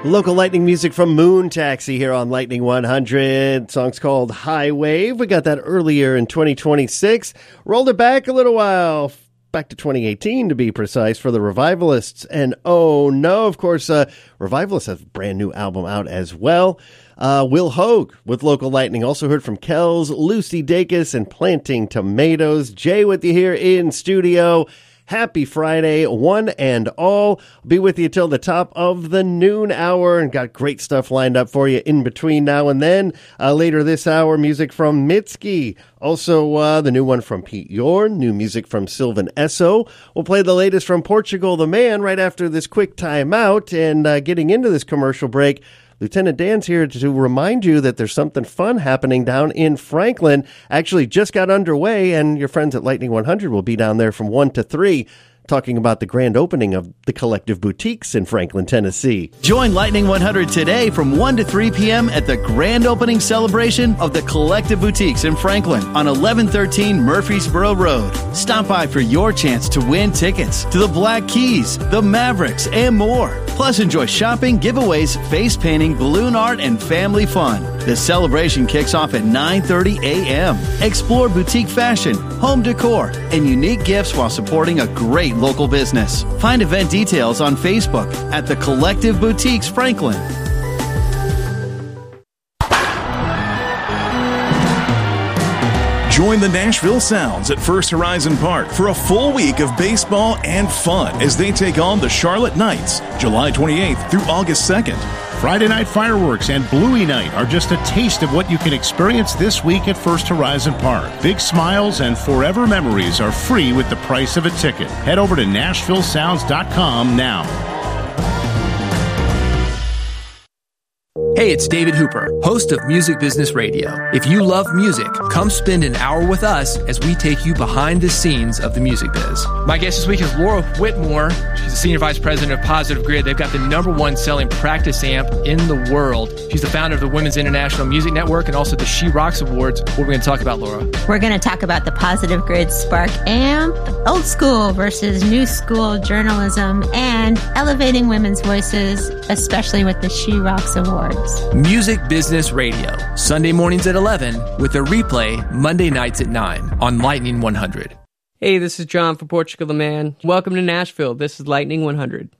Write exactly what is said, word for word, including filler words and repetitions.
Local Lightning music from Moon Taxi here on Lightning one hundred. Song's called High Wave. We got that earlier in twenty twenty-six. Rolled it back a little while, back to twenty eighteen to be precise, for the Revivalists. And oh no, of course, uh, Revivalists have a brand new album out as well. Uh, Will Hogue with Local Lightning. Also heard from Kells, Lucy Dacus, and Planting Tomatoes. Jay with you here in studio. Happy Friday, one and all. I'll be with you till the top of the noon hour, and got great stuff lined up for you in between now and then. Uh, later this hour, music from Mitski. Also, uh, the new one from Pete Yorn, new music from Sylvan Esso. We'll play the latest from Portugal the Man right after this quick timeout. And uh, getting into this commercial break, Lieutenant Dan's here to remind you that there's something fun happening down in Franklin. Actually just got underway, and your friends at Lightning one hundred will be down there from one to three, talking about the grand opening of the Collective Boutiques in Franklin, Tennessee. Join Lightning one hundred today from one to three p.m. at the grand opening celebration of the Collective Boutiques in Franklin on eleven thirteen Murfreesboro Road. Stop by for your chance to win tickets to the Black Keys, the Mavericks, and more. Plus, enjoy shopping, giveaways, face painting, balloon art, and family fun. The celebration kicks off at nine thirty a.m. Explore boutique fashion, home decor, and unique gifts while supporting a great local business. Find event details on Facebook at the Collective Boutiques Franklin. Join the Nashville Sounds at First Horizon Park for a full week of baseball and fun as they take on the Charlotte Knights, July twenty-eighth through August second. Friday night fireworks and Bluey Night are just a taste of what you can experience this week at First Horizon Park. Big smiles and forever memories are free with the price of a ticket. Head over to Nashville Sounds dot com now. Hey, it's David Hooper, host of Music Business Radio. If you love music, come spend an hour with us as we take you behind the scenes of the music biz. My guest this week is Laura Whitmore. She's the Senior Vice President of Positive Grid. They've got the number one selling practice amp in the world. She's the founder of the Women's International Music Network and also the She Rocks Awards. What are we going to talk about, Laura? We're going to talk about the Positive Grid Spark amp, old school versus new school journalism, and elevating women's voices, especially with the She Rocks Awards. Music Business Radio, Sunday mornings at eleven, with a replay Monday nights at nine on Lightning one hundred. Hey, this is John from Portugal the Man. Welcome to Nashville. This is Lightning one hundred.